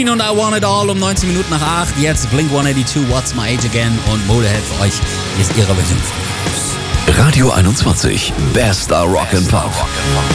Queen und I Want It All um 19 Minuten nach 8. Jetzt Blink-182, What's My Age Again und Motorhead für euch. Hier ist ihre Version. Radio 21, bester Rock and Pop.